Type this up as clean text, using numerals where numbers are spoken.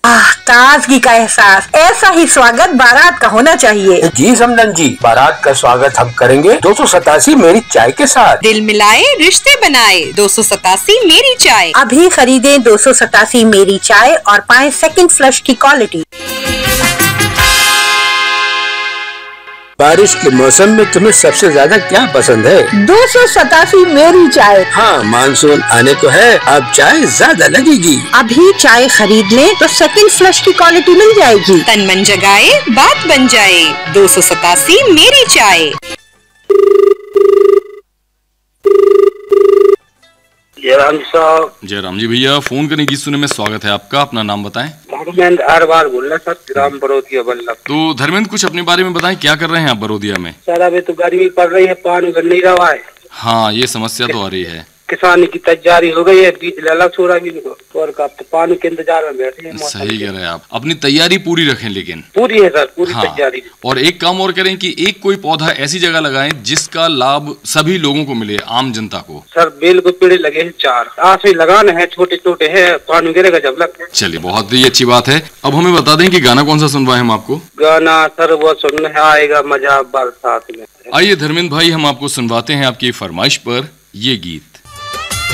ताजगी का एहसास, ऐसा ही स्वागत बारात का होना चाहिए। जी समदन जी, बारात का स्वागत हम करेंगे 287 मेरी चाय के साथ। दिल मिलाए रिश्ते बनाए 287 मेरी चाय। अभी खरीदें 287 मेरी चाय और पाएं सेकंड फ्लश की क्वालिटी। बारिश के मौसम में तुम्हें सबसे ज्यादा क्या पसंद है? 287 मेरी चाय। हाँ, मानसून आने को है, अब चाय ज्यादा लगेगी। अभी चाय खरीद लें तो सेकंड फ्लश की क्वालिटी मिल जाएगी। तन मन जगाए बात बन जाए 287 मेरी चाय। जयराम साहब। जयराम जी भैया, फोन करने गीत सुनने में स्वागत है आपका। अपना नाम बताएं। धर्मेंद्र अरबार बोल रहा सर, ग्राम बरोदिया बल्लभ। तो धर्मेंद्र, कुछ अपने बारे में बताएं, क्या कर रहे हैं आप बरोदिया में? सर अभी तो गर्मी पड़ रही है, पानी भर नहीं रहा है। हाँ, ये समस्या तो आ रही है। किसानी की तैयारी हो गई है, बीज अलग छोड़ा भी और का तो पानी के इंतजार में बैठे हैं। सही कह रहे हैं आप, अपनी तैयारी पूरी रखें लेकिन। पूरी है सर, पूरी हाँ। तैयारी। और एक काम और करें कि एक कोई पौधा ऐसी जगह लगाएं जिसका लाभ सभी लोगों को मिले, आम जनता को। सर बेल के पेड़ लगे हैं 4, आज भी लगाने हैं, छोटे छोटे हैं, पानी गिरेगा जब लग। चलिए, बहुत ही अच्छी बात है। अब हमें बता दें कि गाना कौन सा सुनवाएं हम आपको? गाना सर वो सुनने आएगा मजा बरसात में। आइए धर्मेंद्र भाई, हम आपको सुनवाते हैं आपकी फरमाइश पर ये गीत।